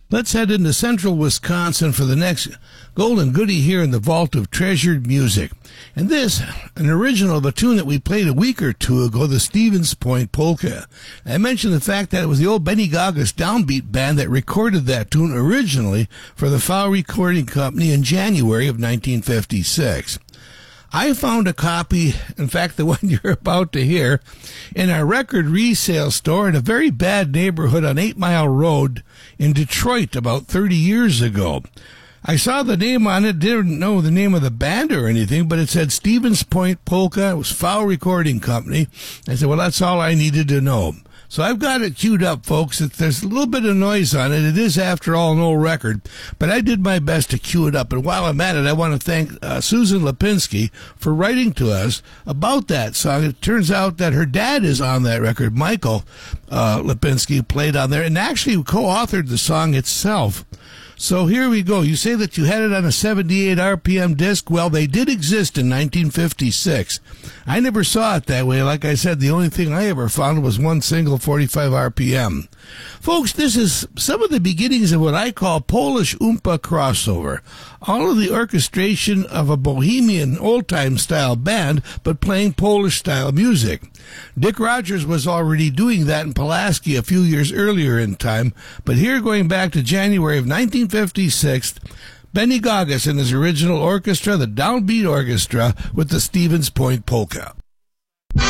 Let's head into central Wisconsin for the next golden goodie here in the vault of treasured music. And this, an original of a tune that we played a week or two ago, the Stevens Point Polka. I mentioned the fact that it was the old Benny Goggis Downbeat band that recorded that tune originally for the Fowl Recording Company in January of 1956. I found a copy, in fact, the one you're about to hear, in our record resale store in a very bad neighborhood on 8 Mile Road in Detroit about 30 years ago. I saw the name on it, didn't know the name of the band or anything, but it said Stevens Point Polka. It was Fowl Recording Company. I said, well, that's all I needed to know. So I've got it queued up, folks. There's a little bit of noise on it. It is, after all, an old record, but I did my best to cue it up. And while I'm at it, I want to thank Susan Lipinski for writing to us about that song. It turns out that her dad is on that record, Michael Lipinski, played on there, and actually co-authored the song itself. So here we go. You say that you had it on a 78 RPM disc. Well, they did exist in 1956. I never saw it that way. Like I said, the only thing I ever found was one single 45 RPM. Folks, this is some of the beginnings of what I call Polish Oompa crossover. All of the orchestration of a bohemian old-time style band, but playing Polish-style music. Dick Rogers was already doing that in Pulaski a few years earlier in time, but here, going back to January of 1956, Benny Goggis and his original orchestra, the Downbeat Orchestra, with the Stevens Point Polka.